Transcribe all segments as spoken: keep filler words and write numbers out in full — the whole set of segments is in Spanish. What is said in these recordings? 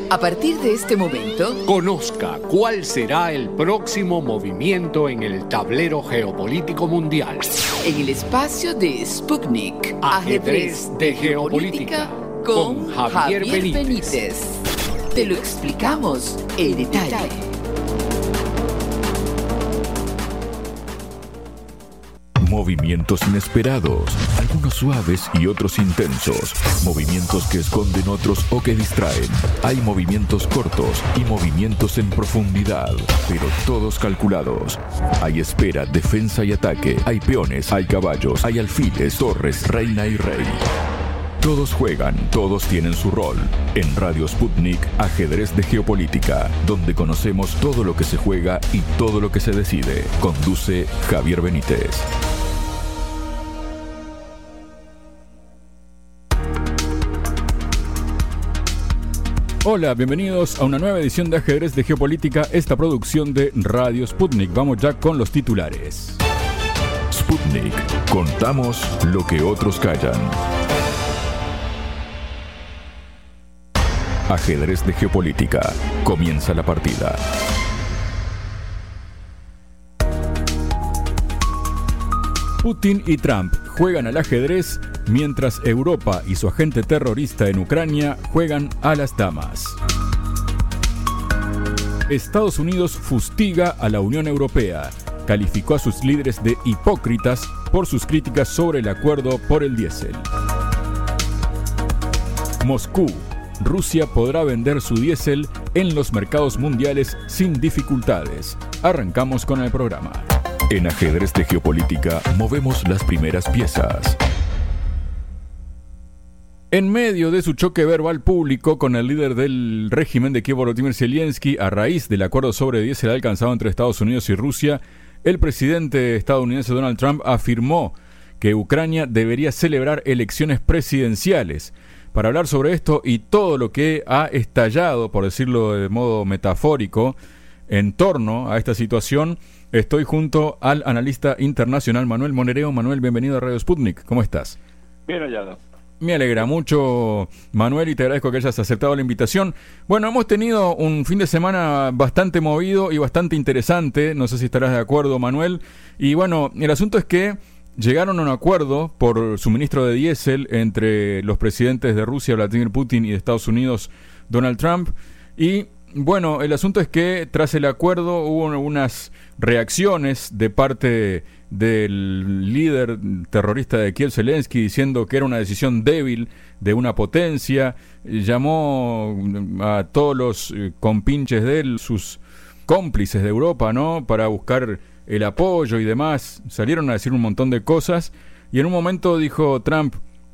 A partir de este momento, conozca cuál será el próximo movimiento en el tablero geopolítico mundial. En el espacio de Sputnik, Ajedrez de Geopolítica, con Javier, Javier Benítez. Benítez. Te lo explicamos en detalle. Movimientos inesperados, algunos suaves y otros intensos. Movimientos que esconden otros o que distraen. Hay movimientos cortos y movimientos en profundidad, pero todos calculados. Hay espera, defensa y ataque. Hay peones, hay caballos, hay alfiles, torres, reina y rey. Todos juegan, todos tienen su rol. En Radio Sputnik, Ajedrez de Geopolítica, donde conocemos todo lo que se juega y todo lo que se decide. Conduce Javier Benítez. Hola, bienvenidos a una nueva edición de Ajedrez de Geopolítica, esta producción de Radio Sputnik. Vamos ya con los titulares. Sputnik, contamos lo que otros callan. Ajedrez de Geopolítica, comienza la partida. Putin y Trump juegan al ajedrez mientras Europa y su agente terrorista en Ucrania juegan a las damas. Estados Unidos fustiga a la Unión Europea. Calificó a sus líderes de hipócritas por sus críticas sobre el acuerdo por el diésel. Moscú. Rusia podrá vender su diésel en los mercados mundiales sin dificultades. Arrancamos con el programa. En Ajedrez de Geopolítica movemos las primeras piezas. En medio de su choque verbal público con el líder del régimen de Kiev, Volodymyr Zelensky, a raíz del acuerdo sobre diésel alcanzado entre Estados Unidos y Rusia, el presidente estadounidense Donald Trump afirmó que Ucrania debería celebrar elecciones presidenciales. Para hablar sobre esto y todo lo que ha estallado, por decirlo de modo metafórico, en torno a esta situación, estoy junto al analista internacional Manuel Monereo. Manuel, bienvenido a Radio Sputnik. ¿Cómo estás? Bien hallado. Me alegra mucho, Manuel, y te agradezco que hayas aceptado la invitación. Bueno, hemos tenido un fin de semana bastante movido y bastante interesante. No sé si estarás de acuerdo, Manuel. Y bueno, el asunto es que llegaron a un acuerdo por suministro de diésel entre los presidentes de Rusia, Vladimir Putin, y de Estados Unidos, Donald Trump. Y bueno, el asunto es que tras el acuerdo hubo unas reacciones de parte del líder terrorista de Kiev, Zelensky, diciendo que era una decisión débil de una potencia. Llamó a todos los compinches de él, sus cómplices de Europa, ¿no?, para buscar el apoyo y demás. Salieron a decir un montón de cosas y en un momento dijo Trump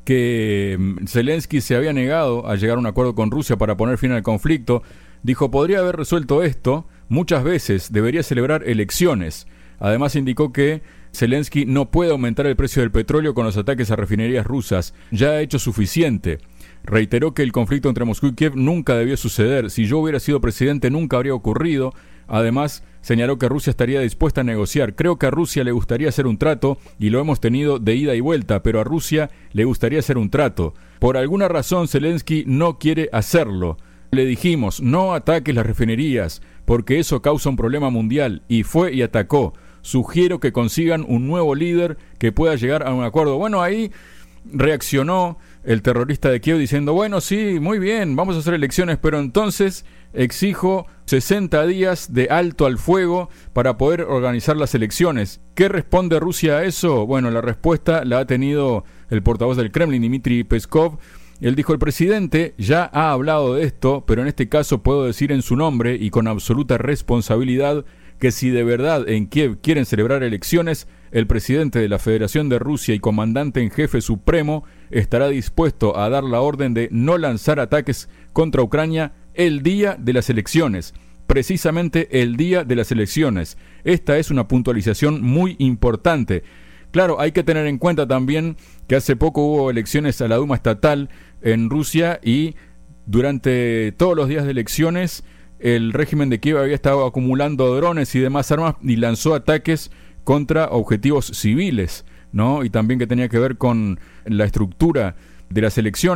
que Zelensky se había negado a llegar a un acuerdo con Rusia para poner fin al conflicto. Dijo, podría haber resuelto esto muchas veces, debería celebrar elecciones. Además indicó que Zelensky no puede aumentar el precio del petróleo con los ataques a refinerías rusas, ya ha hecho suficiente. Reiteró que el conflicto entre Moscú y Kiev nunca debió suceder, si yo hubiera sido presidente nunca habría ocurrido. Además, señaló que Rusia estaría dispuesta a negociar. Creo que a Rusia le gustaría hacer un trato, y lo hemos tenido de ida y vuelta, pero a Rusia le gustaría hacer un trato. Por alguna razón, Zelensky no quiere hacerlo. Le dijimos, no ataques las refinerías, porque eso causa un problema mundial, y fue y atacó. Sugiero que consigan un nuevo líder que pueda llegar a un acuerdo. Bueno, ahí reaccionó el terrorista de Kiev diciendo, bueno, sí, muy bien, vamos a hacer elecciones, pero entonces exijo sesenta días de alto al fuego para poder organizar las elecciones. ¿Qué responde Rusia a eso? Bueno, la respuesta la ha tenido el portavoz del Kremlin, Dmitry Peskov. Él dijo, el presidente ya ha hablado de esto, pero en este caso puedo decir en su nombre y con absoluta responsabilidad que si de verdad en Kiev quieren celebrar elecciones, el presidente de la Federación de Rusia y comandante en jefe supremo estará dispuesto a dar la orden de no lanzar ataques contra Ucrania el día de las elecciones, precisamente el día de las elecciones. Esta es una puntualización muy importante. Claro, hay que tener en cuenta también que hace poco hubo elecciones a la Duma estatal en Rusia y durante todos los días de elecciones el régimen de Kiev había estado acumulando drones y demás armas y lanzó ataques contra objetivos civiles, ¿no? Y también que tenía que ver con la estructura de las elecciones.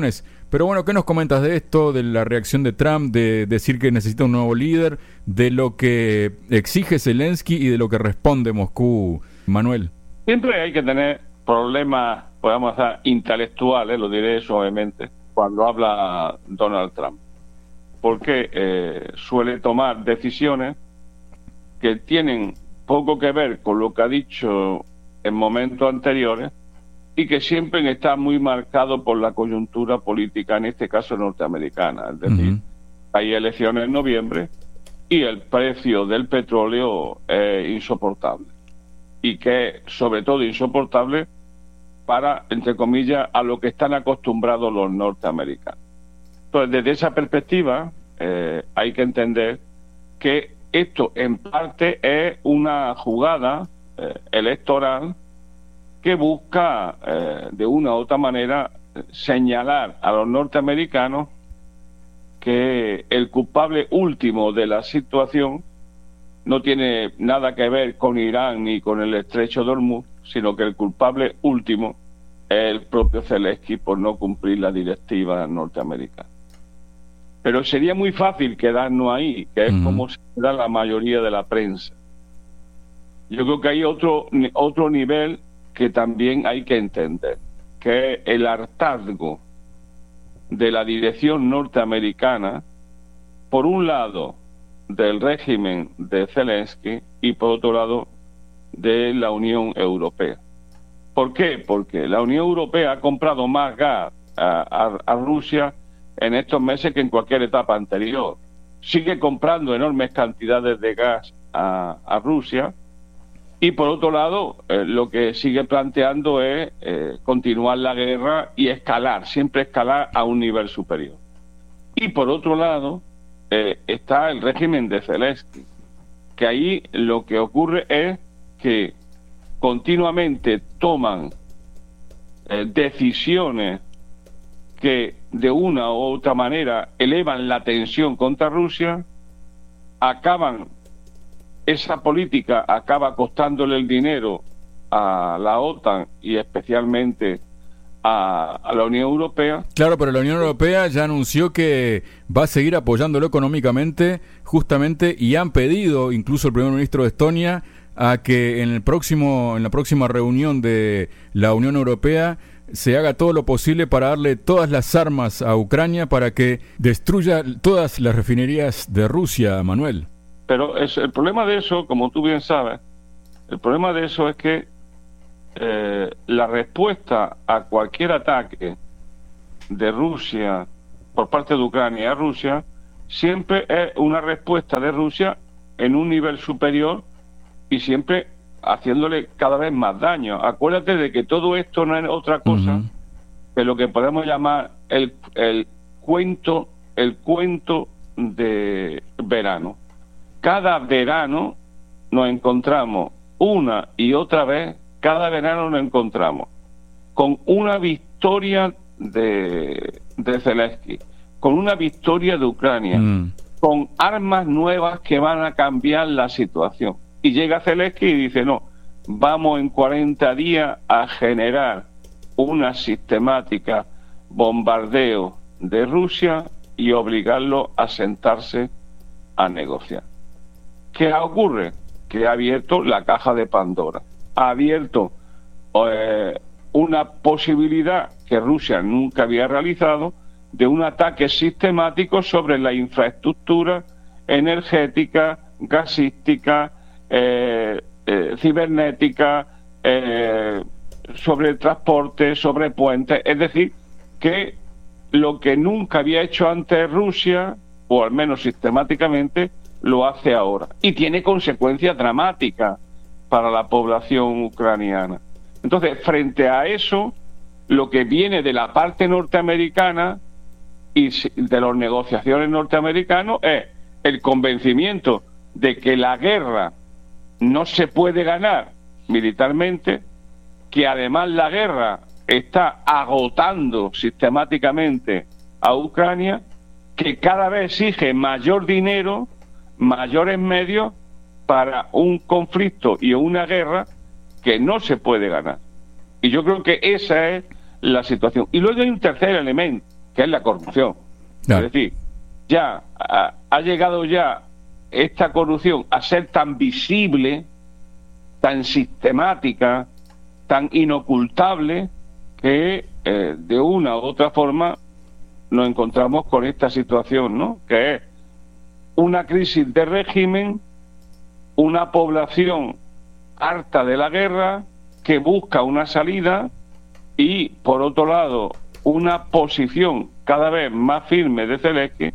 Pero bueno, ¿qué nos comentas de esto, de la reacción de Trump, de decir que necesita un nuevo líder, de lo que exige Zelensky y de lo que responde Moscú, Manuel? Siempre hay que tener problemas, podemos decir, intelectuales, lo diré suavemente, cuando habla Donald Trump. Porque eh, suele tomar decisiones que tienen poco que ver con lo que ha dicho en momentos anteriores y que siempre está muy marcado por la coyuntura política, en este caso norteamericana. Es decir, uh-huh. hay elecciones en noviembre y el precio del petróleo es insoportable. Y que es sobre todo insoportable para, entre comillas, a lo que están acostumbrados los norteamericanos. Entonces, desde esa perspectiva, eh, hay que entender que esto, en parte, es una jugada eh, electoral que busca, eh, de una u otra manera, señalar a los norteamericanos que el culpable último de la situación no tiene nada que ver con Irán ni con el estrecho de Hormuz, sino que el culpable último es el propio Zelensky por no cumplir la directiva norteamericana. Pero sería muy fácil quedarnos ahí, que es uh-huh. como se da la mayoría de la prensa. Yo creo que hay otro, otro nivel que también hay que entender, que es el hartazgo de la dirección norteamericana, por un lado, del régimen de Zelensky y por otro lado de la Unión Europea. ¿Por qué? Porque la Unión Europea ha comprado más gas a, a, a Rusia en estos meses que en cualquier etapa anterior. Sigue comprando enormes cantidades de gas a, a Rusia y por otro lado eh, lo que sigue planteando es eh, continuar la guerra y escalar, siempre escalar a un nivel superior. Y por otro lado Eh, está el régimen de Zelensky, que ahí lo que ocurre es que continuamente toman eh, decisiones que de una u otra manera elevan la tensión contra Rusia, acaban, esa política acaba costándole el dinero a la OTAN y especialmente A, a la Unión Europea. Claro, pero la Unión Europea ya anunció que va a seguir apoyándolo económicamente, justamente, y han pedido, incluso el primer ministro de Estonia, a que en el próximo, en la próxima reunión de la Unión Europea se haga todo lo posible para darle todas las armas a Ucrania para que destruya todas las refinerías de Rusia, Manuel. Pero es, el problema de eso, como tú bien sabes, el problema de eso es que Eh, la respuesta a cualquier ataque de Rusia por parte de Ucrania a Rusia siempre es una respuesta de Rusia en un nivel superior y siempre haciéndole cada vez más daño. Acuérdate de que todo esto no es otra cosa uh-huh. que lo que podemos llamar el, el cuento el cuento de verano. Cada verano nos encontramos una y otra vez Cada verano nos encontramos con una victoria de, de Zelensky, con una victoria de Ucrania, mm. con armas nuevas que van a cambiar la situación. Y llega Zelensky y dice, no, vamos en cuarenta días a generar una sistemática bombardeo de Rusia y obligarlo a sentarse a negociar. ¿Qué ocurre? Que ha abierto la caja de Pandora. Ha abierto eh, una posibilidad que Rusia nunca había realizado de un ataque sistemático sobre la infraestructura energética, gasística, eh, eh, cibernética, eh, sobre el transporte, sobre puentes. Es decir, que lo que nunca había hecho antes Rusia, o al menos sistemáticamente, lo hace ahora. Y tiene consecuencias dramáticas para la población ucraniana. Entonces, frente a eso, lo que viene de la parte norteamericana y de las negociaciones norteamericanas es el convencimiento de que la guerra no se puede ganar militarmente, que además la guerra está agotando sistemáticamente a Ucrania, que cada vez exige mayor dinero, mayores medios para un conflicto y una guerra que no se puede ganar. Y yo creo que esa es la situación. Y luego hay un tercer elemento, que es la corrupción. Claro. Es decir, ya ha, ha llegado ya esta corrupción a ser tan visible, tan sistemática, tan inocultable, que eh, de una u otra forma nos encontramos con esta situación, ¿no? Que es una crisis de régimen, una población harta de la guerra, que busca una salida, y por otro lado una posición cada vez más firme de Zelensky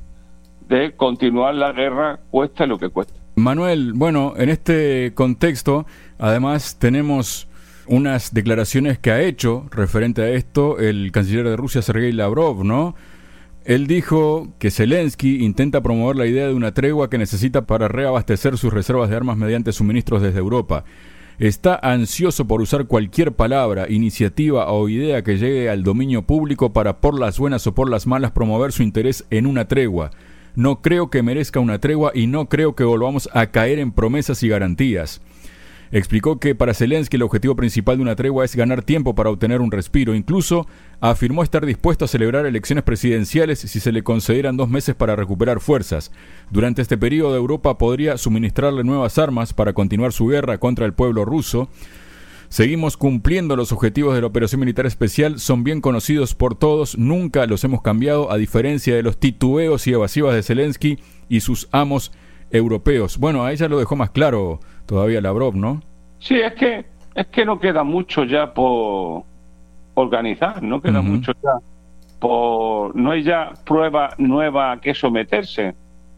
de continuar la guerra cueste lo que cueste. Manuel, bueno, en este contexto además tenemos unas declaraciones que ha hecho referente a esto el canciller de Rusia, Sergei Lavrov, ¿no? Él dijo que Zelensky intenta promover la idea de una tregua que necesita para reabastecer sus reservas de armas mediante suministros desde Europa. Está ansioso por usar cualquier palabra, iniciativa o idea que llegue al dominio público para, por las buenas o por las malas, promover su interés en una tregua. No creo que merezca una tregua y no creo que volvamos a caer en promesas y garantías. Explicó que para Zelensky el objetivo principal de una tregua es ganar tiempo para obtener un respiro. Incluso afirmó estar dispuesto a celebrar elecciones presidenciales si se le concedieran dos meses para recuperar fuerzas. Durante este periodo, Europa podría suministrarle nuevas armas para continuar su guerra contra el pueblo ruso. Seguimos cumpliendo los objetivos de la operación militar especial, son bien conocidos por todos, nunca los hemos cambiado, a diferencia de los titubeos y evasivas de Zelensky y sus amos europeos. Bueno, a ella lo dejó más claro todavía Lavrov, ¿no? Sí, es que es que no queda mucho ya por organizar, no queda uh-huh. mucho ya por... No hay ya prueba nueva a que someterse.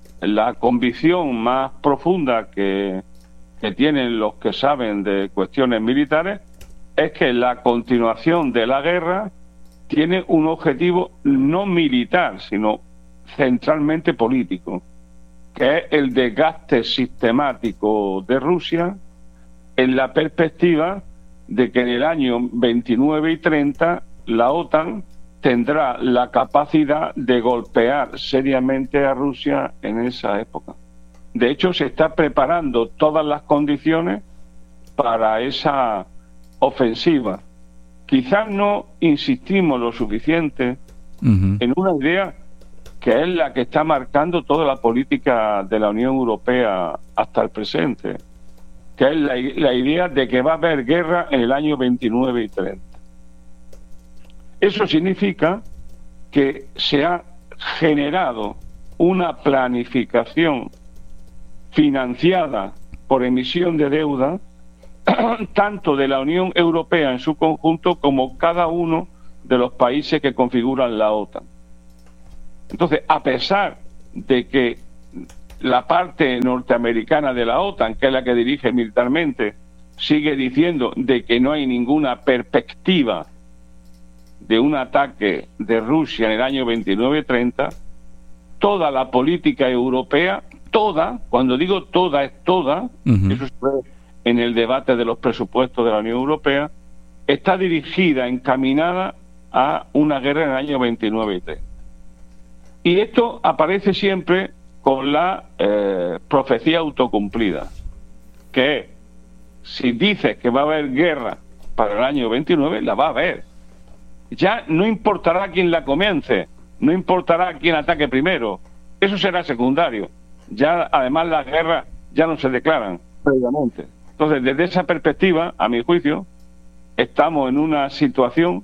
La convicción más profunda que, que tienen los que saben de cuestiones militares es que la continuación de la guerra tiene un objetivo no militar, sino centralmente político, que es el desgaste sistemático de Rusia en la perspectiva de que en el año veintinueve y treinta la OTAN tendrá la capacidad de golpear seriamente a Rusia en esa época. De hecho, se está preparando todas las condiciones para esa ofensiva. Quizás no insistimos lo suficiente uh-huh. en una idea que es la que está marcando toda la política de la Unión Europea hasta el presente, que es la, la idea de que va a haber guerra en el año veintinueve y treinta. Eso significa que se ha generado una planificación financiada por emisión de deuda, tanto de la Unión Europea en su conjunto como cada uno de los países que configuran la OTAN. Entonces, a pesar de que la parte norteamericana de la OTAN, que es la que dirige militarmente, sigue diciendo de que no hay ninguna perspectiva de un ataque de Rusia en el año veintinueve treinta, toda la política europea, toda, cuando digo toda, es toda, uh-huh. eso se ve en el debate de los presupuestos de la Unión Europea, está dirigida, encaminada a una guerra en el año veintinueve y treinta. Y esto aparece siempre con la eh, profecía autocumplida, que es, si dices que va a haber guerra para el año veintinueve, la va a haber. Ya no importará quién la comience, no importará quién ataque primero, eso será secundario. Ya además las guerras ya no se declaran previamente. Entonces, desde esa perspectiva, a mi juicio, estamos en una situación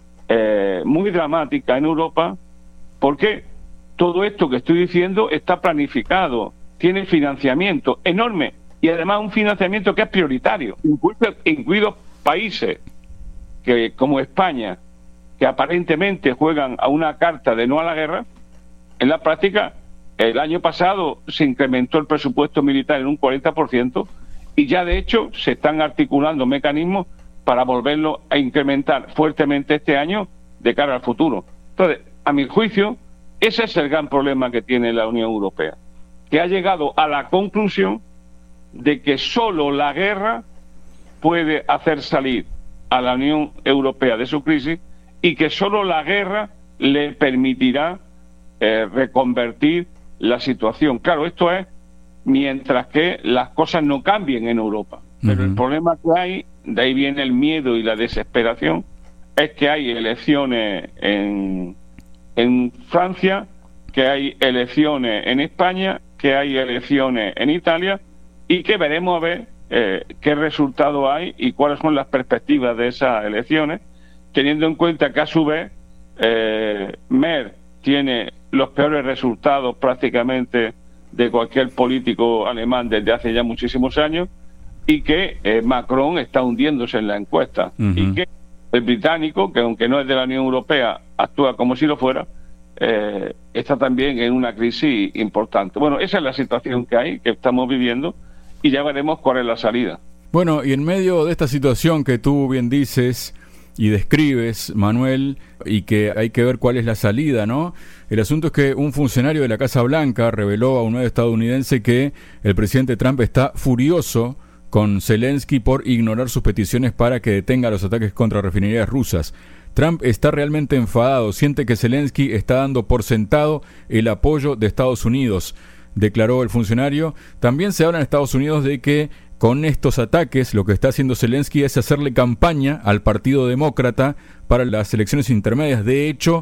eh, muy dramática en Europa, porque todo esto que estoy diciendo está planificado, tiene financiamiento enorme y además un financiamiento que es prioritario, incluidos países que, como España, que aparentemente juegan a una carta de no a la guerra. En la práctica, el año pasado se incrementó el presupuesto militar en un cuarenta por ciento y ya de hecho se están articulando mecanismos para volverlo a incrementar fuertemente este año de cara al futuro. Entonces, a mi juicio, ese es el gran problema que tiene la Unión Europea, que ha llegado a la conclusión de que solo la guerra puede hacer salir a la Unión Europea de su crisis y que solo la guerra le permitirá eh, reconvertir la situación. Claro, esto es mientras que las cosas no cambien en Europa. Pero uh-huh. el problema que hay, de ahí viene el miedo y la desesperación, es que hay elecciones en en Francia, que hay elecciones en España, que hay elecciones en Italia, y que veremos a ver eh, qué resultado hay y cuáles son las perspectivas de esas elecciones, teniendo en cuenta que a su vez eh, Merz tiene los peores resultados prácticamente de cualquier político alemán desde hace ya muchísimos años, y que eh, Macron está hundiéndose en la encuesta, uh-huh. y que el británico, que aunque no es de la Unión Europea, actúa como si lo fuera, eh, está también en una crisis importante. Bueno, esa es la situación que hay, que estamos viviendo, y ya veremos cuál es la salida. Bueno, y en medio de esta situación que tú bien dices y describes, Manuel, y que hay que ver cuál es la salida, ¿no? El asunto es que un funcionario de la Casa Blanca reveló a un medio estadounidense que el presidente Trump está furioso con Zelensky por ignorar sus peticiones para que detenga los ataques contra refinerías rusas. Trump está realmente enfadado, siente que Zelensky está dando por sentado el apoyo de Estados Unidos, declaró el funcionario. También se habla en Estados Unidos de que con estos ataques lo que está haciendo Zelensky es hacerle campaña al Partido Demócrata para las elecciones intermedias. De hecho,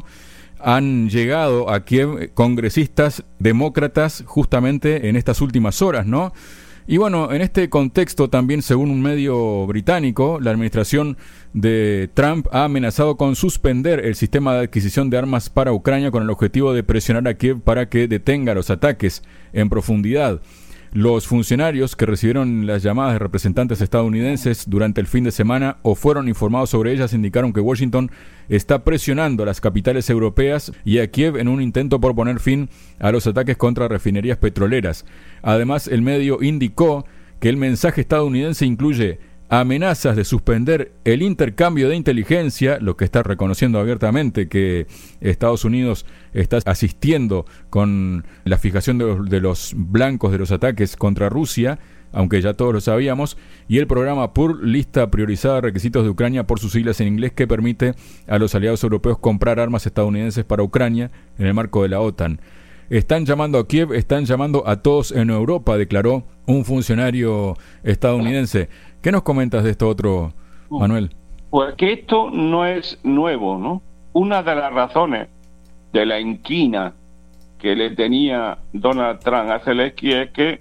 han llegado a Kiev congresistas demócratas justamente en estas últimas horas, ¿no? Y bueno, en este contexto también, según un medio británico, la administración de Trump ha amenazado con suspender el sistema de adquisición de armas para Ucrania con el objetivo de presionar a Kiev para que detenga los ataques en profundidad. Los funcionarios que recibieron las llamadas de representantes estadounidenses durante el fin de semana o fueron informados sobre ellas indicaron que Washington está presionando a las capitales europeas y a Kiev en un intento por poner fin a los ataques contra refinerías petroleras. Además, el medio indicó que el mensaje estadounidense incluye amenazas de suspender el intercambio de inteligencia, lo que está reconociendo abiertamente que Estados Unidos está asistiendo con la fijación de los, de los blancos de los ataques contra Rusia, aunque ya todos lo sabíamos, y el programa P U R, lista priorizada de requisitos de Ucrania por sus siglas en inglés, que permite a los aliados europeos comprar armas estadounidenses para Ucrania en el marco de la OTAN. Están llamando a Kiev, están llamando a todos en Europa, declaró un funcionario estadounidense. ¿Qué nos comentas de esto otro, Manuel? Pues que esto no es nuevo, ¿no? Una de las razones de la inquina que le tenía Donald Trump a Zelensky es que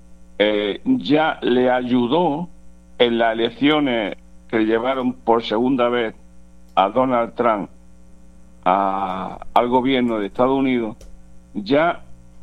eh, ya le ayudó en las elecciones que llevaron por segunda vez a Donald Trump a, al gobierno de Estados Unidos. Ya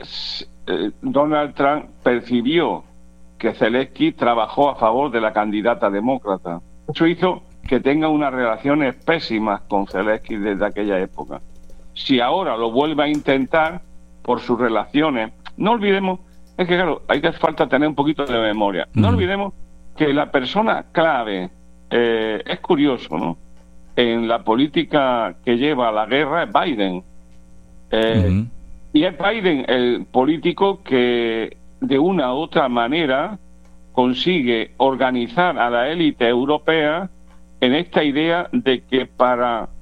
eh, Donald Trump percibió que Zelensky trabajó a favor de la candidata demócrata. Eso hizo que tenga unas relaciones pésimas con Zelensky desde aquella época. Si ahora lo vuelve a intentar por sus relaciones, no olvidemos, es que claro, hay que falta tener un poquito de memoria. No uh-huh. olvidemos que la persona clave, eh, es curioso, ¿no? En la política que lleva a la guerra es Biden. Eh, uh-huh. Y es Biden el político que de una u otra manera consigue organizar a la élite europea en esta idea de que para,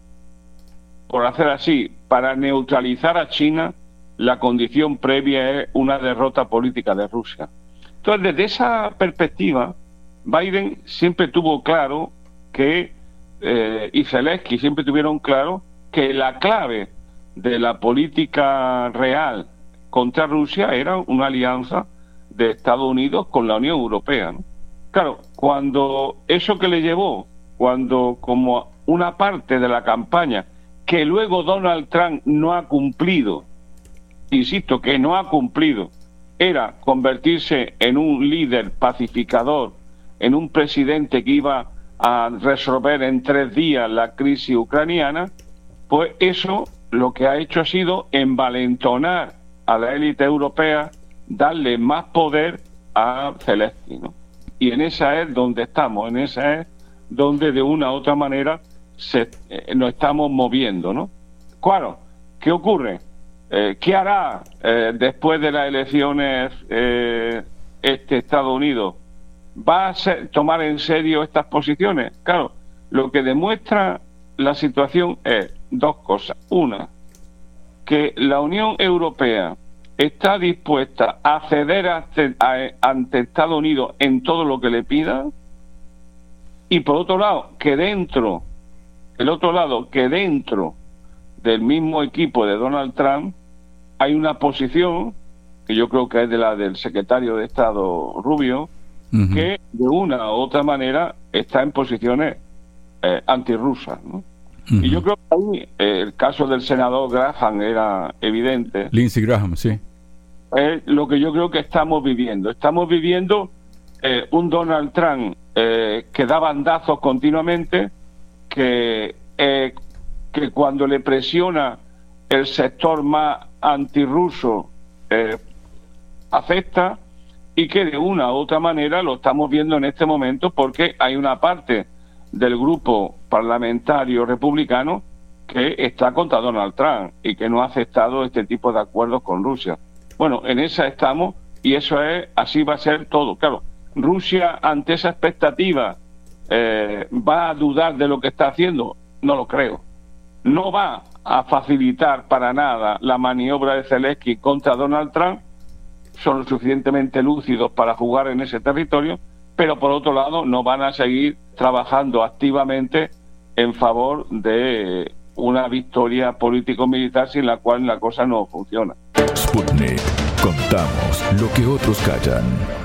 por hacer así, para neutralizar a China, la condición previa es una derrota política de Rusia. Entonces, desde esa perspectiva, Biden siempre tuvo claro que, eh, y Zelensky siempre tuvieron claro que la clave de la política real contra Rusia era una alianza de Estados Unidos con la Unión Europea, ¿no? Claro, cuando eso que le llevó, cuando como una parte de la campaña que luego Donald Trump no ha cumplido, insisto que no ha cumplido, era convertirse en un líder pacificador, en un presidente que iba a resolver en tres días la crisis ucraniana, pues eso lo que ha hecho ha sido envalentonar a la élite europea, darle más poder a Zelensky, ¿no? Y en esa es donde estamos, en esa es donde de una u otra manera se, eh, nos estamos moviendo, ¿no? Claro, ¿qué ocurre? Eh, ¿Qué hará eh, después de las elecciones eh, este Estados Unidos? ¿Va a ser, tomar en serio estas posiciones? Claro, lo que demuestra la situación es dos cosas. Una, que la Unión Europea está dispuesta a ceder ante, a, ante Estados Unidos en todo lo que le pida, y por otro lado, que dentro, el otro lado, que dentro del mismo equipo de Donald Trump hay una posición, que yo creo que es de la del secretario de Estado Rubio, uh-huh. que de una u otra manera está en posiciones eh, antirrusas, ¿no? Uh-huh. Y yo creo que ahí eh, el caso del senador Graham era evidente. Lindsey Graham, sí. Es lo que yo creo que estamos viviendo. Estamos viviendo eh, un Donald Trump eh, que da bandazos continuamente, que, eh, que cuando le presiona el sector más antirruso eh, afecta, y que de una u otra manera lo estamos viendo en este momento, porque hay una parte del grupo parlamentario republicano que está contra Donald Trump y que no ha aceptado este tipo de acuerdos con Rusia. Bueno, en esa estamos, y eso es, así va a ser todo. Claro, Rusia ante esa expectativa eh, va a dudar de lo que está haciendo, no lo creo. No va a facilitar para nada la maniobra de Zelensky contra Donald Trump, son lo suficientemente lúcidos para jugar en ese territorio, pero por otro lado no van a seguir trabajando activamente en favor de una victoria político-militar sin la cual la cosa no funciona. Sputnik. Contamos lo que otros callan.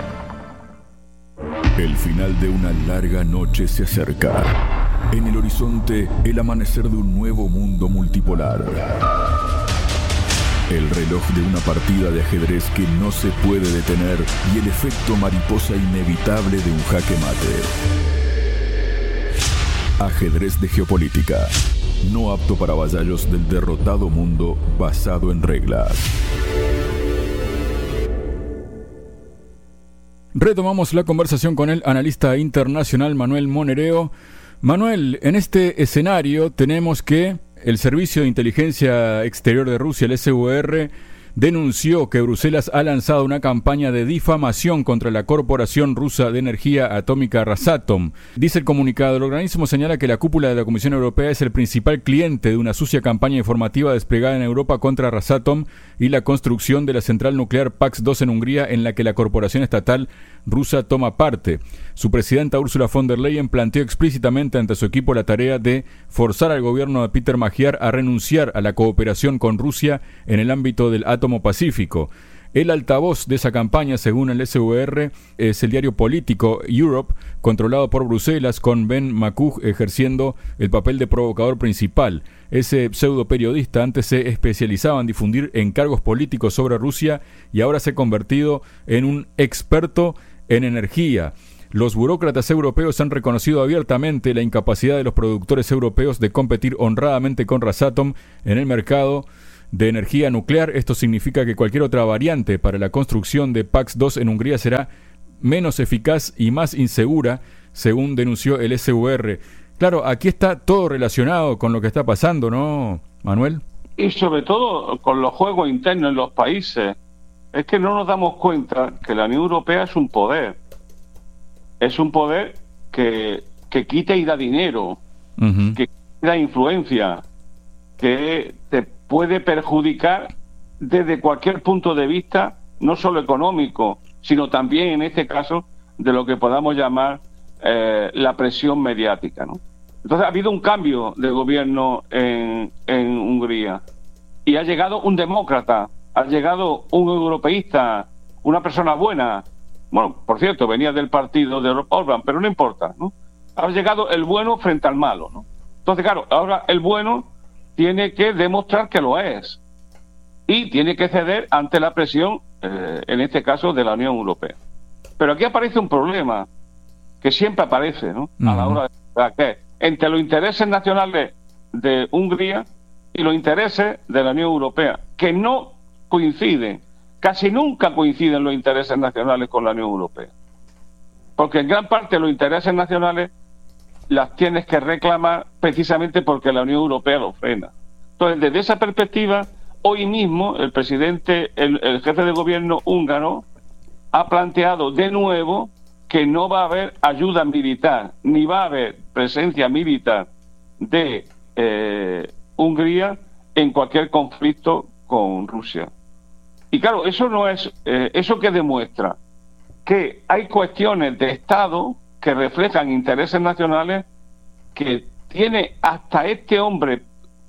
El final de una larga noche se acerca. En el horizonte, el amanecer de un nuevo mundo multipolar. El reloj de una partida de ajedrez que no se puede detener y el efecto mariposa inevitable de un jaque mate. Ajedrez de geopolítica. No apto para vasallos del derrotado mundo basado en reglas. Retomamos la conversación con el analista internacional Manuel Monereo. Manuel, en este escenario tenemos que el Servicio de Inteligencia Exterior de Rusia, el S V R, denunció que Bruselas ha lanzado una campaña de difamación contra la Corporación Rusa de Energía Atómica Rosatom. Dice el comunicado, el organismo señala que la cúpula de la Comisión Europea es el principal cliente de una sucia campaña informativa desplegada en Europa contra Rosatom y la construcción de la central nuclear P A X dos en Hungría, en la que la corporación estatal rusa toma parte. Su presidenta Ursula von der Leyen planteó explícitamente ante su equipo la tarea de forzar al gobierno de Peter Magyar a renunciar a la cooperación con Rusia en el ámbito del átomo pacífico. El altavoz de esa campaña, según el S V R, es el diario político Europe, controlado por Bruselas, con Ben Makuch ejerciendo el papel de provocador principal. Ese pseudo periodista antes se especializaba en difundir encargos políticos sobre Rusia y ahora se ha convertido en un experto en energía. Los burócratas europeos han reconocido abiertamente la incapacidad de los productores europeos de competir honradamente con Rosatom en el mercado de energía nuclear. Esto significa que cualquier otra variante para la construcción de P A X dos en Hungría será menos eficaz y más insegura, según denunció el S V R. Claro, aquí está todo relacionado con lo que está pasando, ¿no, Manuel? Y sobre todo con los juegos internos en los países. Es que no nos damos cuenta que la Unión Europea es un poder. Es un poder que, que quita y da dinero, uh-huh. que da influencia, que te puede perjudicar desde cualquier punto de vista, no solo económico, sino también en este caso de lo que podamos llamar eh, la presión mediática, ¿no? Entonces ha habido un cambio de gobierno en, en Hungría y ha llegado un demócrata, ha llegado un europeísta, una persona buena. Bueno, por cierto, venía del partido de Orbán, pero no importa, ¿no? Ha llegado el bueno frente al malo, ¿no? Entonces, claro, ahora el bueno tiene que demostrar que lo es y tiene que ceder ante la presión, eh, en este caso, de la Unión Europea. Pero aquí aparece un problema que siempre aparece, ¿no? Uh-huh. A la hora de que entre los intereses nacionales de Hungría y los intereses de la Unión Europea, que no coinciden, casi nunca coinciden los intereses nacionales con la Unión Europea. Porque en gran parte los intereses nacionales las tienes que reclamar precisamente porque la Unión Europea lo frena. Entonces, desde esa perspectiva, hoy mismo el presidente, el, el jefe de gobierno húngaro, ha planteado de nuevo que no va a haber ayuda militar, ni va a haber presencia militar de eh, Hungría en cualquier conflicto con Rusia. Y claro, eso no es, eh, eso que demuestra que hay cuestiones de Estado que reflejan intereses nacionales que tiene hasta este hombre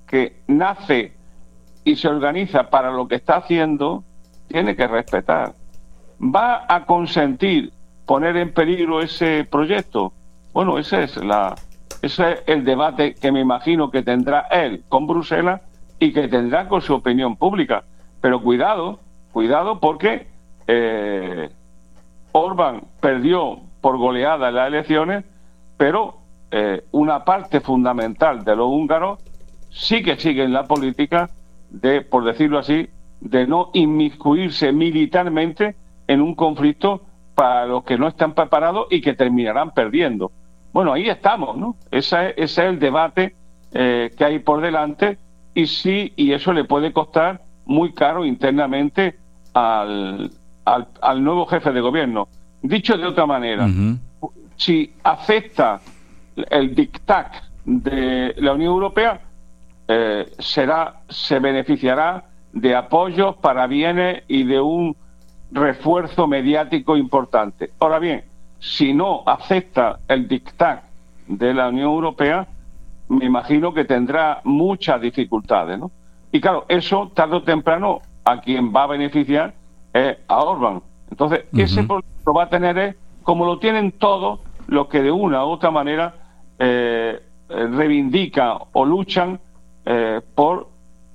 que nace y se organiza para lo que está haciendo, tiene que respetar. ¿Va a consentir poner en peligro ese proyecto? Bueno, ese es, la, ese es el debate que me imagino que tendrá él con Bruselas y que tendrá con su opinión pública. Pero cuidado, cuidado porque eh, Orbán perdió por goleada en las elecciones, pero eh, una parte fundamental de los húngaros sí que siguen la política de, por decirlo así, de no inmiscuirse militarmente en un conflicto para los que no están preparados y que terminarán perdiendo. Bueno, ahí estamos, ¿no? Ese, ese es el debate eh, que hay por delante, y sí, y eso le puede costar muy caro internamente al, al, al nuevo jefe de gobierno. Dicho de otra manera, uh-huh. si acepta el dictat de la Unión Europea, eh, será, se beneficiará de apoyos, parabienes y de un refuerzo mediático importante. Ahora bien, si no acepta el dictat de la Unión Europea, me imagino que tendrá muchas dificultades, ¿no? Y claro, eso tarde o temprano a quien va a beneficiar es a Orbán. Entonces, uh-huh. ese problema lo va a tener es, como lo tienen todos los que de una u otra manera eh, reivindican o luchan eh, por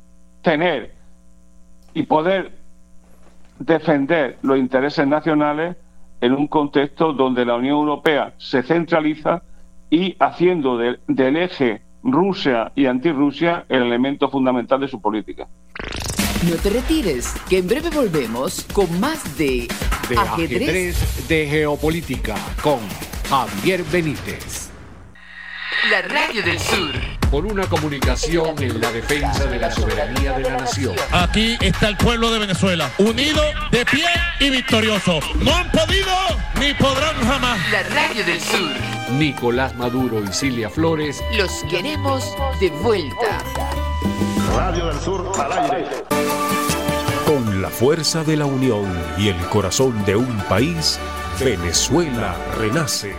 tener y poder defender los intereses nacionales en un contexto donde la Unión Europea se centraliza y haciendo de, del eje Rusia y antirrusia el elemento fundamental de su política. No te retires, que en breve volvemos con más de, de ajedrez. ajedrez de geopolítica con Javier Benítez. La Radio del Sur. Por una comunicación en la defensa de la soberanía de la nación. Aquí está el pueblo de Venezuela, unido, de pie y victorioso. No han podido ni podrán jamás. La Radio del Sur. Nicolás Maduro y Cilia Flores. Los queremos de vuelta. Radio del Sur al aire. Con la fuerza de la unión y el corazón de un país, Venezuela renace.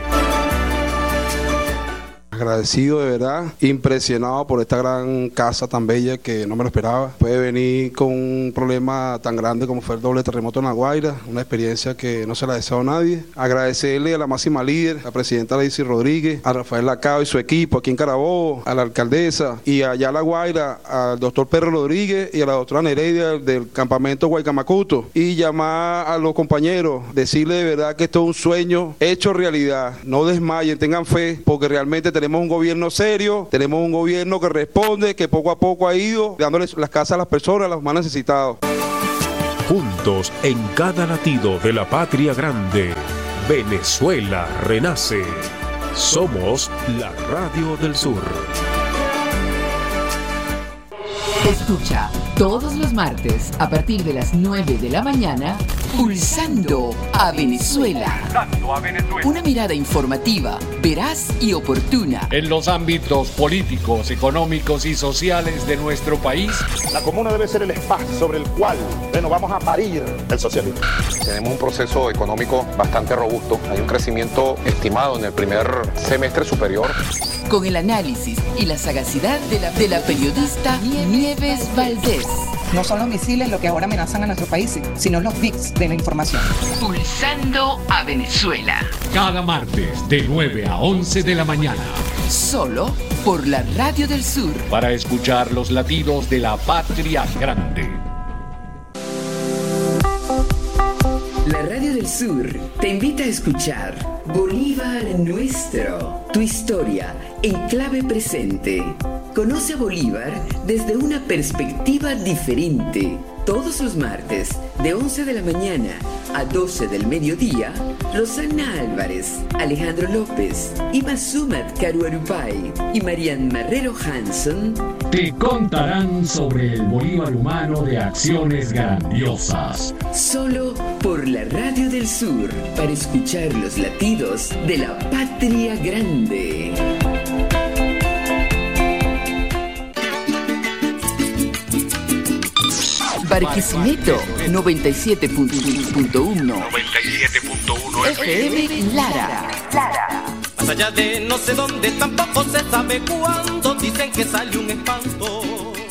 Agradecido de verdad, impresionado por esta gran casa tan bella que no me lo esperaba. Puede venir con un problema tan grande como fue el doble terremoto en La Guaira, una experiencia que no se la deseo a nadie. Agradecerle a la máxima líder, la presidenta Daisy Rodríguez, a Rafael Lacao y su equipo aquí en Carabobo, a la alcaldesa y allá a La Guaira, al doctor Pedro Rodríguez y a la doctora Nereida del campamento Guaycamacuto, y llamar a los compañeros, decirle de verdad que esto es un sueño hecho realidad. No desmayen, tengan fe, porque realmente tenemos Tenemos un gobierno serio, tenemos un gobierno que responde, que poco a poco ha ido dándoles las casas a las personas, a los más necesitados. Juntos en cada latido de la patria grande, Venezuela renace. Somos la Radio del Sur. Escucha todos los martes a partir de las nueve de la mañana, Pulsando a Venezuela. Pulsando a Venezuela. Una mirada informativa, veraz y oportuna en los ámbitos políticos, económicos y sociales de nuestro país. La comuna debe ser el espacio sobre el cual, bueno, vamos a parir el socialismo. Tenemos un proceso económico bastante robusto. Hay un crecimiento estimado en el primer semestre superior. Con el análisis y la sagacidad de la, de la periodista Nieves Valdés. No son los misiles lo que ahora amenazan a nuestro país, sino los bits de la información. Pulsando a Venezuela. Cada martes de nueve a once de la mañana. Solo por la Radio del Sur. Para escuchar los latidos de la patria grande. La Radio del Sur te invita a escuchar Bolívar Nuestro, tu historia en clave presente. Conoce a Bolívar desde una perspectiva diferente. Todos los martes, de once de la mañana a doce del mediodía, Rosana Álvarez, Alejandro López, Ima Sumat Caruarupay y Marian Marrero Hanson te contarán sobre el Bolívar humano de acciones grandiosas. Solo por la Radio del Sur, para escuchar los latidos de la patria grande. Barquisimeto noventa y siete punto uno noventa y siete punto uno F M Lara. Lara. Más allá de no sé dónde, tampoco se sabe cuándo, dicen que sale un espanto.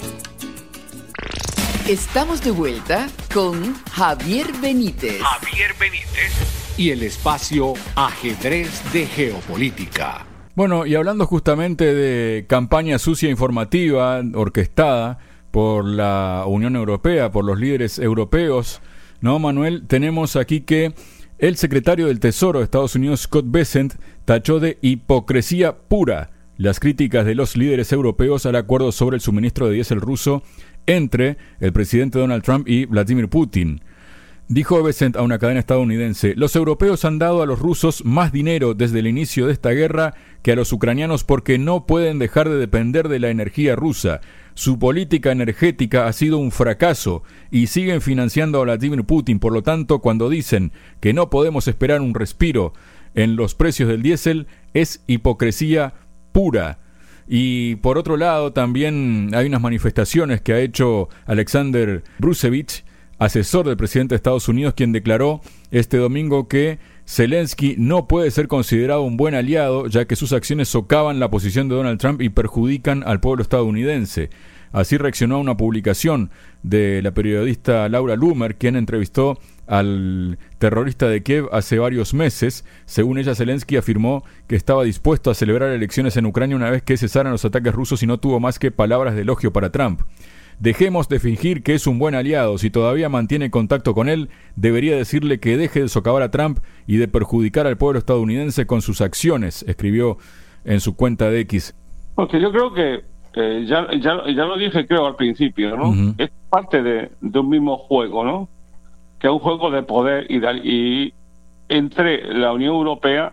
Estamos de vuelta con Javier Benítez. Javier Benítez. Y el espacio Ajedrez de Geopolítica. Bueno, y hablando justamente de campaña sucia informativa orquestada por la Unión Europea, por los líderes europeos, ¿no, Manuel? Tenemos aquí que el secretario del Tesoro de Estados Unidos, Scott Bessent, tachó de hipocresía pura las críticas de los líderes europeos al acuerdo sobre el suministro de diésel ruso entre el presidente Donald Trump y Vladimir Putin. Dijo Bessent a una cadena estadounidense: los europeos han dado a los rusos más dinero desde el inicio de esta guerra que a los ucranianos porque no pueden dejar de depender de la energía rusa. Su política energética ha sido un fracaso y siguen financiando a Vladimir Putin. Por lo tanto, cuando dicen que no podemos esperar un respiro en los precios del diésel, es hipocresía pura. Y por otro lado, también hay unas manifestaciones que ha hecho Alexander Brusevich, asesor del presidente de Estados Unidos, quien declaró este domingo que Zelensky no puede ser considerado un buen aliado, ya que sus acciones socavan la posición de Donald Trump y perjudican al pueblo estadounidense. Así reaccionó a una publicación de la periodista Laura Loomer, quien entrevistó al terrorista de Kiev hace varios meses. Según ella, Zelensky afirmó que estaba dispuesto a celebrar elecciones en Ucrania una vez que cesaran los ataques rusos y no tuvo más que palabras de elogio para Trump. Dejemos de fingir que es un buen aliado. Si todavía mantiene contacto con él, debería decirle que deje de socavar a Trump y de perjudicar al pueblo estadounidense con sus acciones, escribió en su cuenta de X. Porque yo creo que eh, ya, ya, ya lo dije creo al principio, ¿no? Uh-huh. Es parte de, de un mismo juego, ¿no? Que es un juego de poder y, de, y entre la Unión Europea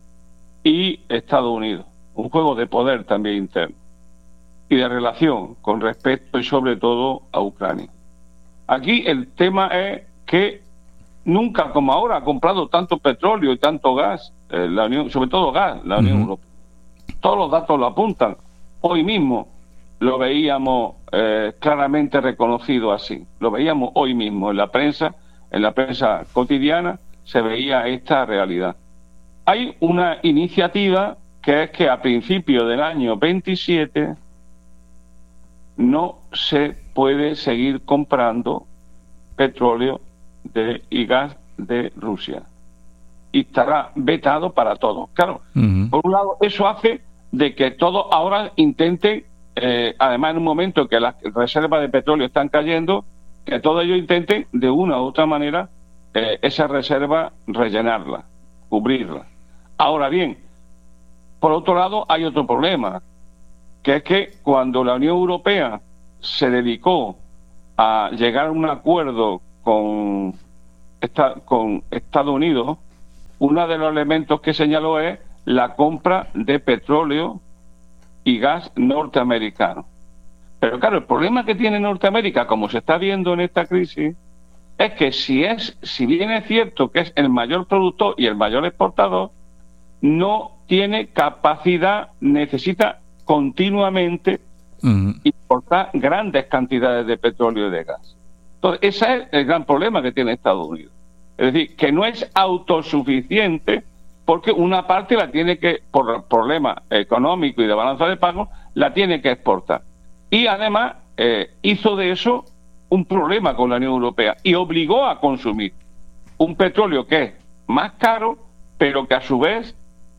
y Estados Unidos. Un juego de poder también interno y de relación con respecto y sobre todo a Ucrania. Aquí el tema es que nunca como ahora ha comprado tanto petróleo y tanto gas, eh, la Unión, sobre todo gas, la Unión uh-huh. Europea. Todos los datos lo apuntan. Hoy mismo lo veíamos eh, claramente reconocido así. Lo veíamos hoy mismo en la prensa, en la prensa cotidiana se veía esta realidad. Hay una iniciativa que es que a principios del año veintisiete no se puede seguir comprando petróleo de, y gas de Rusia. Y estará vetado para todos. Claro, uh-huh. por un lado, eso hace de que todos ahora intenten, eh, además en un momento en que las reservas de petróleo están cayendo, que todos ellos intenten de una u otra manera eh, esa reserva rellenarla, cubrirla. Ahora bien, por otro lado hay otro problema, que es que cuando la Unión Europea se dedicó a llegar a un acuerdo con, esta, con Estados Unidos, uno de los elementos que señaló es la compra de petróleo y gas norteamericano. Pero claro, el problema que tiene Norteamérica, como se está viendo en esta crisis, es que si es, si bien es cierto que es el mayor productor y el mayor exportador, no tiene capacidad, necesita continuamente uh-huh. importar grandes cantidades de petróleo y de gas. Entonces, ese es el gran problema que tiene Estados Unidos. Es decir, que no es autosuficiente porque una parte la tiene que, por problemas económicos y de balanza de pagos, la tiene que exportar. Y además eh, hizo de eso un problema con la Unión Europea y obligó a consumir un petróleo que es más caro, pero que a su vez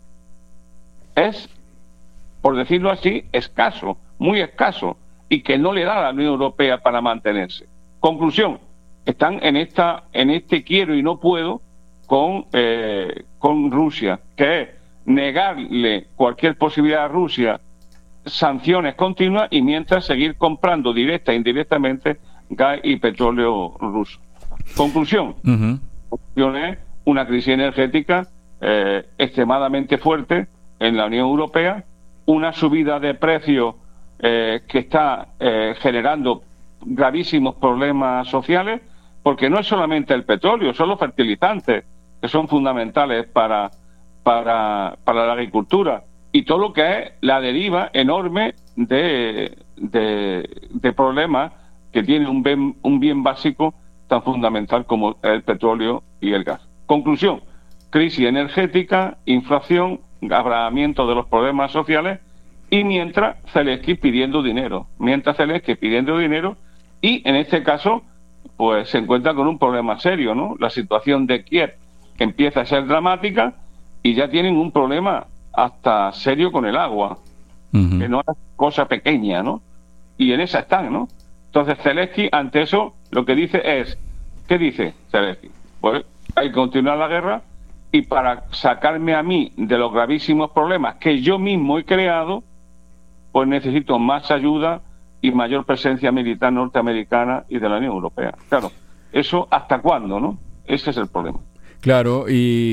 es, por decirlo así, escaso, muy escaso, y que no le da a la Unión Europea para mantenerse. Conclusión, están en esta en este quiero y no puedo con eh, con Rusia, que es negarle cualquier posibilidad a Rusia, sanciones continuas, y mientras seguir comprando directa e indirectamente gas y petróleo ruso. Conclusión, uh-huh. conclusión es una crisis energética eh, extremadamente fuerte en la Unión Europea, una subida de precios eh, que está eh, generando gravísimos problemas sociales, porque no es solamente el petróleo, son los fertilizantes que son fundamentales para, para, para la agricultura, y todo lo que es la deriva enorme de, de, de problemas que tiene un bien, un bien básico tan fundamental como el petróleo y el gas. Conclusión, crisis energética, inflación agravamiento de los problemas sociales, y mientras Zelensky pidiendo dinero, mientras Zelensky pidiendo dinero, y en este caso pues se encuentra con un problema serio, ¿no? La situación de Kiev empieza a ser dramática y ya tienen un problema hasta serio con el agua, uh-huh. que no es cosa pequeña, ¿no? Y en esa están, ¿no? Entonces Zelensky ante eso lo que dice es, ¿qué dice Zelensky? Pues hay que continuar la guerra, y para sacarme a mí de los gravísimos problemas que yo mismo he creado, pues necesito más ayuda y mayor presencia militar norteamericana y de la Unión Europea. Claro, eso ¿hasta cuándo, no? Ese es el problema. Claro,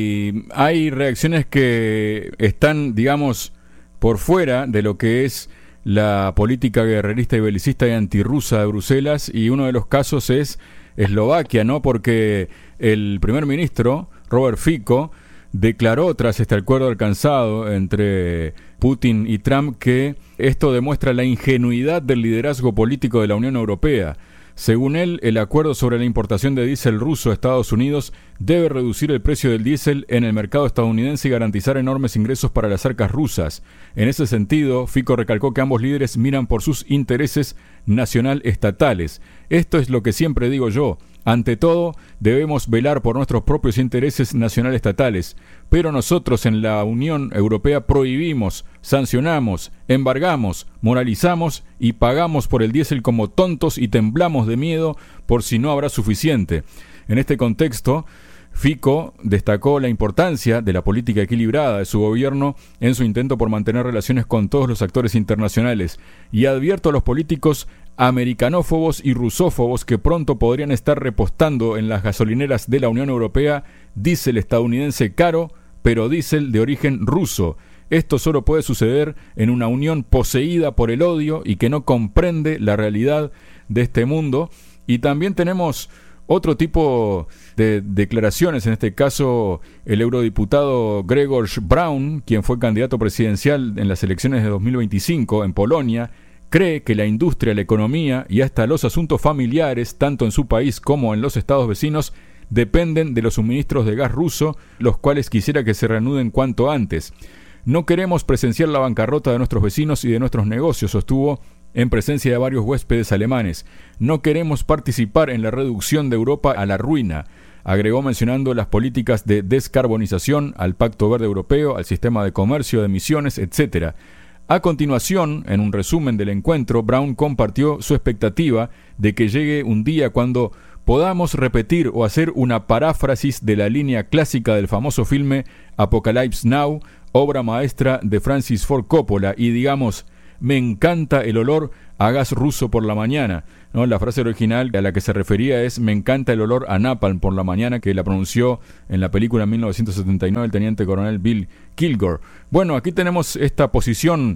y hay reacciones que están, digamos, por fuera de lo que es la política guerrerista y belicista y antirrusa de Bruselas, y uno de los casos es Eslovaquia, ¿no? Porque el primer ministro, Robert Fico, declaró tras este acuerdo alcanzado entre Putin y Trump que esto demuestra la ingenuidad del liderazgo político de la Unión Europea. Según él, el acuerdo sobre la importación de diésel ruso a Estados Unidos debe reducir el precio del diésel en el mercado estadounidense y garantizar enormes ingresos para las arcas rusas. En ese sentido, Fico recalcó que ambos líderes miran por sus intereses nacional estatales. Esto es lo que siempre digo yo. Ante todo, debemos velar por nuestros propios intereses nacional estatales, pero nosotros en la Unión Europea prohibimos, sancionamos, embargamos, moralizamos y pagamos por el diésel como tontos y temblamos de miedo por si no habrá suficiente. En este contexto, Fico destacó la importancia de la política equilibrada de su gobierno en su intento por mantener relaciones con todos los actores internacionales, y advierto a los políticos americanófobos y rusófobos que pronto podrían estar repostando en las gasolineras de la Unión Europea diésel estadounidense caro, pero diésel de origen ruso. Esto solo puede suceder en una unión poseída por el odio y que no comprende la realidad de este mundo. Y también tenemos otro tipo de declaraciones, en este caso el eurodiputado Grzegorz Braun, quien fue candidato presidencial en las elecciones de dos mil veinticinco en Polonia, cree que la industria, la economía y hasta los asuntos familiares, tanto en su país como en los estados vecinos, dependen de los suministros de gas ruso, los cuales quisiera que se reanuden cuanto antes. No queremos presenciar la bancarrota de nuestros vecinos y de nuestros negocios, sostuvo en presencia de varios huéspedes alemanes. No queremos participar en la reducción de Europa a la ruina, agregó, mencionando las políticas de descarbonización, al Pacto Verde Europeo, al sistema de comercio de emisiones, etcétera. A continuación, en un resumen del encuentro, Braun compartió su expectativa de que llegue un día cuando podamos repetir o hacer una paráfrasis de la línea clásica del famoso filme Apocalypse Now, obra maestra de Francis Ford Coppola, y digamos: me encanta el olor a gas ruso por la mañana, ¿no? La frase original a la que se refería es: me encanta el olor a napalm por la mañana, que la pronunció en la película en mil novecientos setenta y nueve el teniente coronel Bill Kilgore. Bueno, aquí tenemos esta posición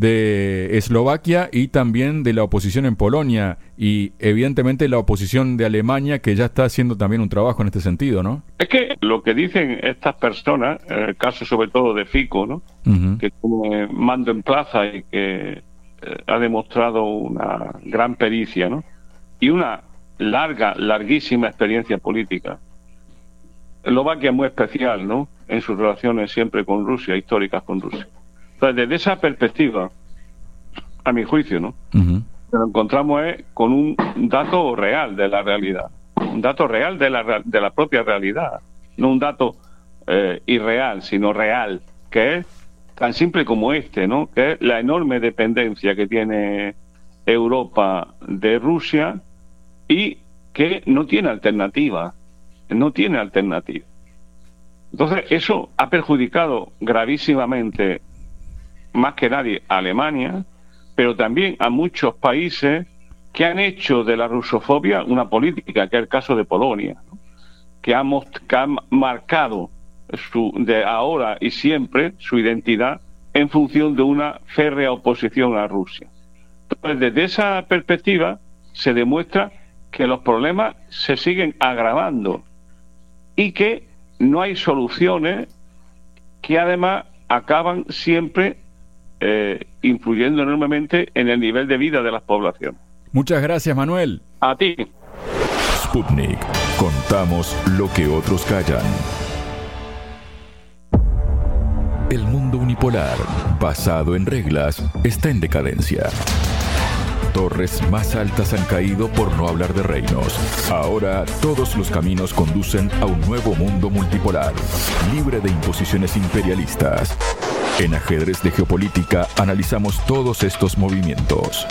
de Eslovaquia y también de la oposición en Polonia, y evidentemente la oposición de Alemania, que ya está haciendo también un trabajo en este sentido, ¿no? Es que lo que dicen estas personas, en el caso sobre todo de Fico, ¿no? Uh-huh. Que tiene mando en plaza y que eh, ha demostrado una gran pericia, ¿no? Y una larga, larguísima experiencia política. Eslovaquia es muy especial, ¿no? En sus relaciones siempre con Rusia, históricas con Rusia. Entonces, desde esa perspectiva, a mi juicio, ¿no? Uh-huh. Lo encontramos es con un dato real de la realidad, un dato real de la, de la propia realidad, no un dato eh, irreal, sino real, que es tan simple como este, ¿no? Que es la enorme dependencia que tiene Europa de Rusia y que no tiene alternativa, no tiene alternativa. Entonces, eso ha perjudicado gravísimamente, más que nadie, a Alemania, pero también a muchos países que han hecho de la rusofobia una política, que es el caso de Polonia, ¿no? que, ha most- que ha marcado su, de ahora y siempre su identidad en función de una férrea oposición a Rusia. Entonces, desde esa perspectiva se demuestra que los problemas se siguen agravando y que no hay soluciones, que además acaban siempre eh, influyendo enormemente en el nivel de vida de las poblaciones. Muchas gracias, Manuel. A ti. Sputnik. Contamos lo que otros callan. El mundo unipolar, basado en reglas, está en decadencia. Torres más altas han caído por no hablar de reinos. Ahora todos los caminos conducen a un nuevo mundo multipolar, libre de imposiciones imperialistas. En Ajedrez de Geopolítica analizamos todos estos movimientos.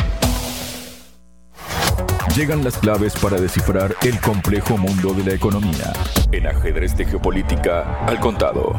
Llegan las claves para descifrar el complejo mundo de la economía. En Ajedrez de Geopolítica, al contado.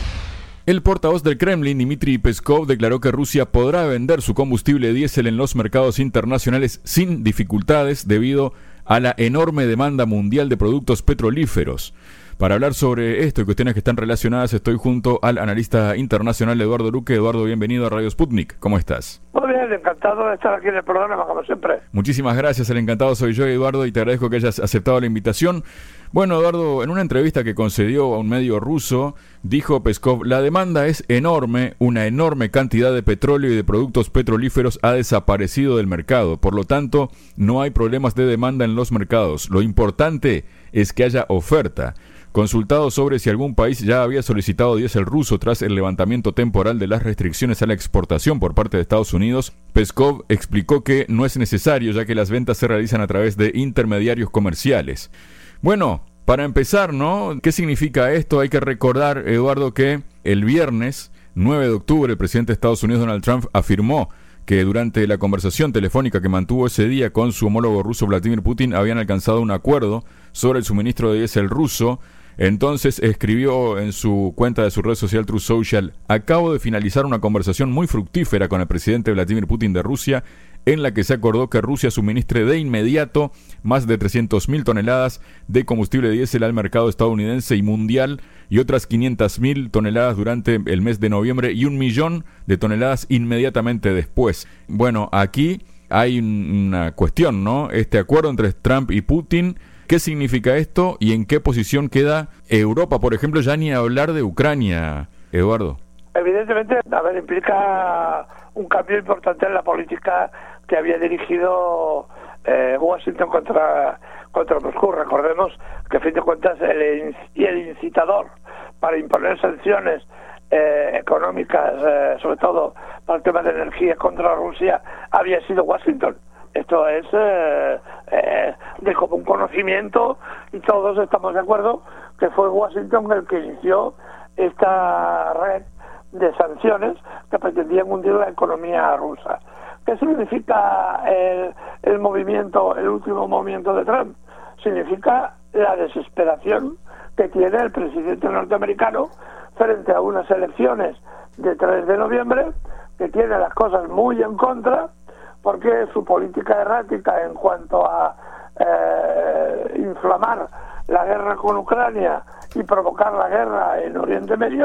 El portavoz del Kremlin, Dmitry Peskov, declaró que Rusia podrá vender su combustible diésel en los mercados internacionales sin dificultades debido a la enorme demanda mundial de productos petrolíferos. Para hablar sobre esto y cuestiones que están relacionadas, estoy junto al analista internacional Eduardo Luque. Eduardo, bienvenido a Radio Sputnik. ¿Cómo estás? Muy bien, encantado de estar aquí en el programa, como siempre. Muchísimas gracias, el encantado soy yo, Eduardo, y te agradezco que hayas aceptado la invitación. Bueno, Eduardo, en una entrevista que concedió a un medio ruso, dijo Peskov, la demanda es enorme, una enorme cantidad de petróleo y de productos petrolíferos ha desaparecido del mercado, por lo tanto, no hay problemas de demanda en los mercados. Lo importante es que haya oferta. Consultado sobre si algún país ya había solicitado diésel ruso tras el levantamiento temporal de las restricciones a la exportación por parte de Estados Unidos, Peskov explicó que no es necesario ya que las ventas se realizan a través de intermediarios comerciales. Bueno, para empezar, ¿no? ¿Qué significa esto? Hay que recordar, Eduardo, que el viernes nueve de octubre el presidente de Estados Unidos, Donald Trump, afirmó que durante la conversación telefónica que mantuvo ese día con su homólogo ruso Vladimir Putin habían alcanzado un acuerdo sobre el suministro de diésel ruso. Entonces escribió en su cuenta de su red social Truth Social: acabo de finalizar una conversación muy fructífera con el presidente Vladimir Putin de Rusia, en la que se acordó que Rusia suministre de inmediato más de trescientas mil toneladas de combustible diésel al mercado estadounidense y mundial y otras quinientas mil toneladas durante el mes de noviembre y un millón de toneladas inmediatamente después. Bueno, aquí hay una cuestión, ¿no? Este acuerdo entre Trump y Putin, ¿qué significa esto y en qué posición queda Europa, por ejemplo, ya ni hablar de Ucrania, Eduardo? Evidentemente, a ver, implica un cambio importante en la política que había dirigido eh, Washington contra contra Moscú. Recordemos que, a fin de cuentas, el, el incitador para imponer sanciones eh, económicas, eh, sobre todo para el tema de energía contra Rusia, había sido Washington. Esto es eh, eh, de común conocimiento y todos estamos de acuerdo que fue Washington el que inició esta red de sanciones que pretendían hundir la economía rusa. ¿Qué significa el, el movimiento, el último movimiento de Trump? Significa la desesperación que tiene el presidente norteamericano frente a unas elecciones de tres de noviembre, que tiene las cosas muy en contra, porque su política errática en cuanto a eh, inflamar la guerra con Ucrania y provocar la guerra en Oriente Medio